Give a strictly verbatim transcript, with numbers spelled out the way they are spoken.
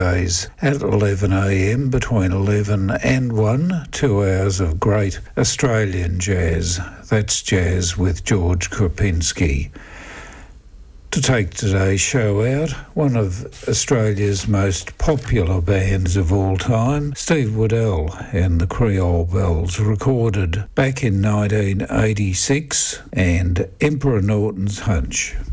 Days at eleven a m between eleven and one, two hours of great Australian jazz. That's jazz with George Krupinski. To take today's show out, one of Australia's most popular bands of all time, Steve Waddell and the Creole Bells, recorded back in nineteen eighty-six, and Emperor Norton's Hunch.